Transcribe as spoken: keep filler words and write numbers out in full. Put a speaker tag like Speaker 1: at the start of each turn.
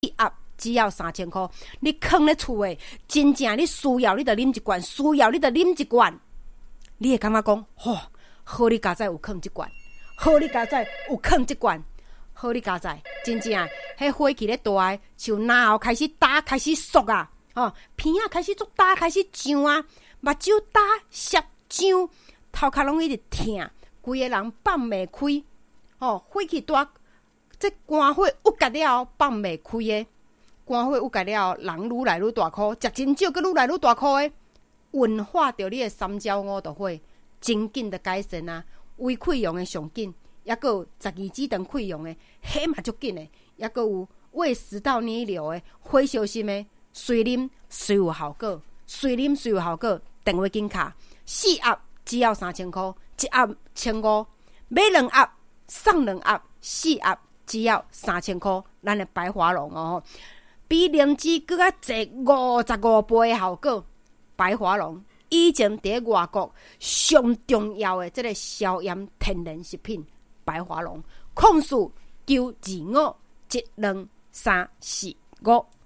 Speaker 1: 盒只要三千块，你放咧厝诶，真正你需要你就啉一罐，需要你就啉一罐，你会感觉讲，吼、哦，好你家在有放一罐，好你家在有放一罐，好你家在真正迄火气咧大诶，像哪后开始打开始缩啊，哦，鼻仔开始做打开始痒啊，目睭打涩痒，头壳拢一直痛，规个人放袂开，哦，火气大。这肝火郁结了后放袂开诶，肝火郁结了后人愈来愈大颗，食真少，佮愈来愈大颗诶。运化着你诶三焦五毒火，真紧的改善啊！胃溃疡诶上紧，抑佫有十二指肠溃疡诶，迄嘛足紧诶，抑佫有胃食道逆流诶，火烧心诶，随啉随有效果，随啉随有效果。电话紧卡，四盒只要三千块，一盒千五，买两盒送两盒，四盒。只要三千块，咱的白华龙哦，比灵芝更加侪五十五倍的效果。白华龙以前伫外国上重要的这个消炎天然食品，白华龙控诉九二五一两三四五。